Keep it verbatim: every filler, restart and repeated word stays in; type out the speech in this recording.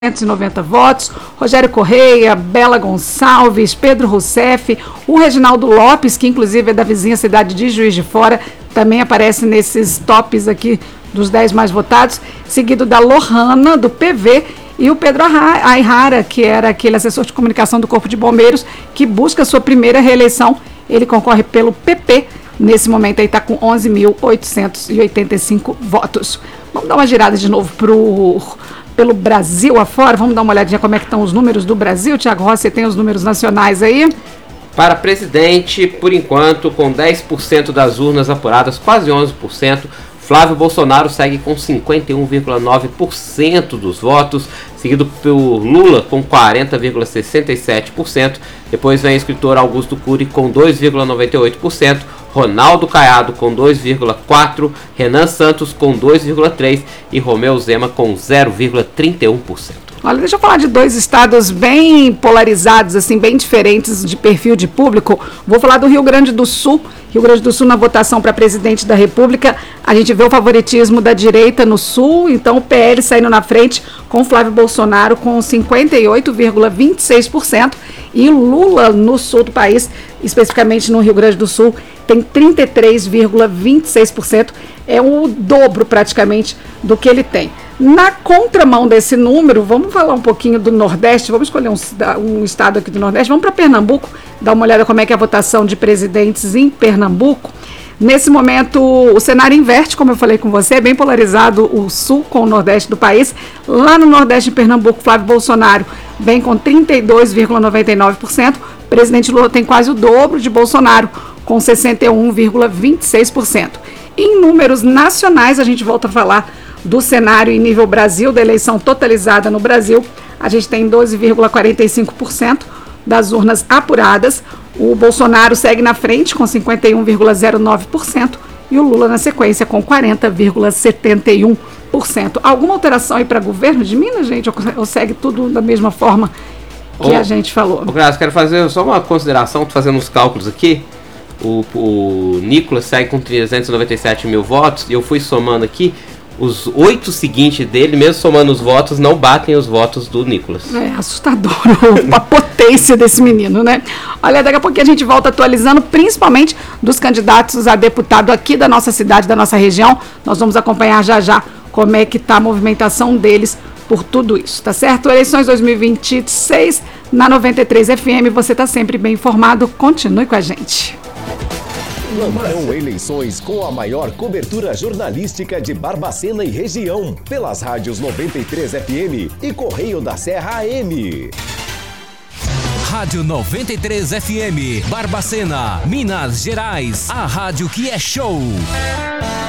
duzentos e noventa votos, Rogério Correia, Bela Gonçalves, Pedro Rousseff, o Reginaldo Lopes, que inclusive é da vizinha cidade de Juiz de Fora, também aparece nesses tops aqui dos dez mais votados, seguido da Lohana, do P V, e o Pedro Ayrara, que era aquele assessor de comunicação do Corpo de Bombeiros, que busca sua primeira reeleição. Ele concorre pelo P P, nesse momento aí está com onze mil oitocentos e oitenta e cinco votos. Vamos dar uma girada de novo pro... pelo Brasil afora, vamos dar uma olhadinha como é que estão os números do Brasil. Tiago Rossi, você tem os números nacionais aí? Para presidente, por enquanto, com dez por cento das urnas apuradas, quase onze por cento, Flávio Bolsonaro segue com cinquenta e um vírgula nove por cento dos votos, seguido por Lula com quarenta vírgula sessenta e sete por cento, depois vem o escritor Augusto Cury com dois vírgula noventa e oito por cento, Ronaldo Caiado com dois vírgula quatro por cento, Renan Santos com dois vírgula três por cento e Romeu Zema com zero vírgula trinta e um por cento. Olha, deixa eu falar de dois estados bem polarizados, assim, bem diferentes de perfil de público. Vou falar do Rio Grande do Sul. Rio Grande do Sul, na votação para presidente da República, a gente vê o favoritismo da direita no Sul, então o P L saindo na frente com Flávio Bolsonaro com cinquenta e oito vírgula vinte e seis por cento e Lula no sul do país, especificamente no Rio Grande do Sul, tem trinta e três vírgula vinte e seis por cento, é o dobro praticamente do que ele tem. Na contramão desse número, vamos falar um pouquinho do Nordeste, vamos escolher um, um estado aqui do Nordeste, vamos para Pernambuco, dar uma olhada como é que é a votação de presidentes em Pernambuco. Nesse momento, o cenário inverte, como eu falei com você, é bem polarizado o sul com o Nordeste do país. Lá no Nordeste, em Pernambuco, Flávio Bolsonaro vem com trinta e dois vírgula noventa e nove por cento, o presidente Lula tem quase o dobro de Bolsonaro, com sessenta e um vírgula vinte e seis por cento. Em números nacionais, a gente volta a falar do cenário em nível Brasil, da eleição totalizada no Brasil, a gente tem doze vírgula quarenta e cinco por cento das urnas apuradas, o Bolsonaro segue na frente com cinquenta e um vírgula zero nove por cento e o Lula na sequência com quarenta vírgula setenta e um por cento. Alguma alteração aí para governo de Minas, gente? Ou segue tudo da mesma forma que ô, a gente falou? Ô, Graça, quero fazer só uma consideração, tô fazendo uns cálculos aqui. O, o Nicolas segue com trezentos e noventa e sete mil votos e eu fui somando aqui. Os oito seguintes dele, mesmo somando os votos, não batem os votos do Nicolas. É assustador a potência desse menino, né? Olha, daqui a pouquinho a gente volta atualizando, principalmente dos candidatos a deputado aqui da nossa cidade, da nossa região. Nós vamos acompanhar já já como é que está a movimentação deles por tudo isso, tá certo? Eleições dois mil e vinte e seis na noventa e três F M, você está sempre bem informado. Continue com a gente. Plantão Eleições com a maior cobertura jornalística de Barbacena e região, pelas rádios noventa e três F M e Correio da Serra A M. Rádio noventa e três F M, Barbacena, Minas Gerais, a rádio que é show.